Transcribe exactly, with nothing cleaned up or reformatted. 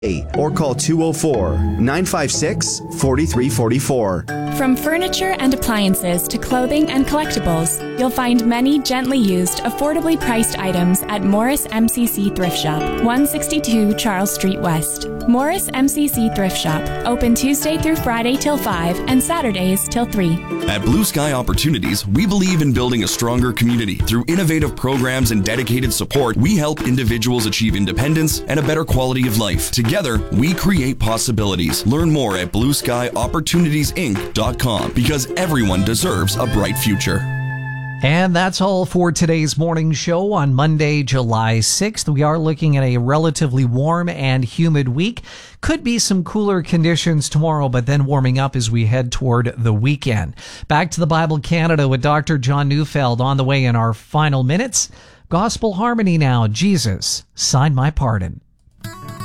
or call two oh four, nine five six, four three four four. From furniture and appliances to clothing and collectibles, you'll find many gently used, affordably priced items at Morris M C C Thrift Shop, one sixty-two Charles Street West. Morris M C C Thrift Shop, open Tuesday through Friday till five and Saturdays till three. At Blue Sky Opportunities, we believe in building a stronger community. Through innovative programs and dedicated support, we help individuals achieve independence and a better quality of life. Together, we create possibilities. Learn more at blue sky opportunities inc dot com because everyone deserves a bright future. And that's all for today's morning show on Monday, July sixth. We are looking at a relatively warm and humid week. Could be some cooler conditions tomorrow, but then warming up as we head toward the weekend. Back to the Bible Canada with Doctor John Neufeld on the way in our final minutes. Gospel Harmony now. Jesus, sign my pardon.